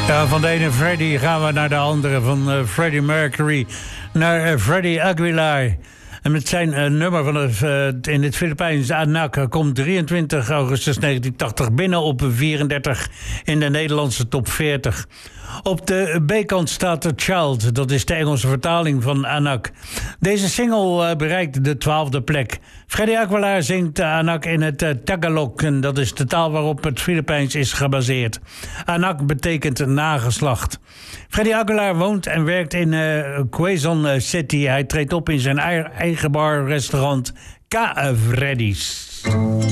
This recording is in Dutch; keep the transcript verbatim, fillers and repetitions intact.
Ja, van de ene Freddie gaan we naar de andere. Van uh, Freddie Mercury naar uh, Freddie Aguilar. En met zijn uh, nummer van de, uh, in het Filipijns Anak komt drieëntwintig augustus negentien tachtig binnen op vierendertig in de Nederlandse top veertig. Op de B-kant staat The Child, dat is de Engelse vertaling van Anak. Deze single uh, bereikt de twaalfde plek. Freddie Aguilar zingt Anak in het uh, Tagalog, en dat is de taal waarop het Filipijns is gebaseerd. Anak betekent nageslacht. Freddie Aguilar woont en werkt in uh, Quezon City. Hij treedt op in zijn eigen bar-restaurant K. Freddy's.